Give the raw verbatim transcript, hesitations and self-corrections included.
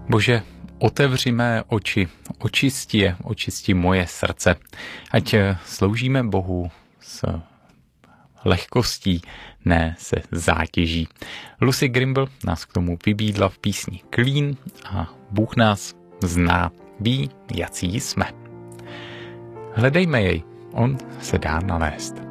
Bože, otevři mé oči, očisti je, očisti moje srdce, ať sloužíme Bohu s lehkostí, ne se zátěží. Lucy Grimble nás k tomu vybídla v písni Clean a Bůh nás zná, ví, jací jsme. Hledejme jej, on se dá nalézt.